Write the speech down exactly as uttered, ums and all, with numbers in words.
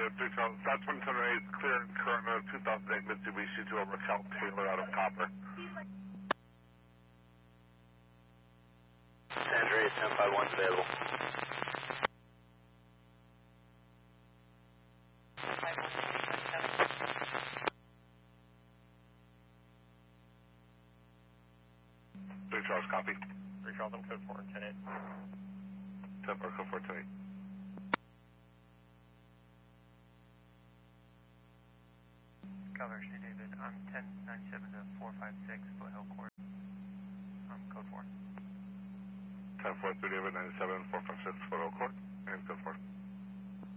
David, three Charles, South one seven eight, clear and current of two thousand eight Mitsubishi to over Cal Taylor out of Copper. San Andreas ten five one available. three Charles, copy. three Charles, I'm code four and ten eight. ten four, code four, ten eight. Cover, Shay David, I'm ten ninety-seven to four five six, Foothill Court. I'm code four. ten four, three David, ninety-seven, four five six, Foothill Court, and code four.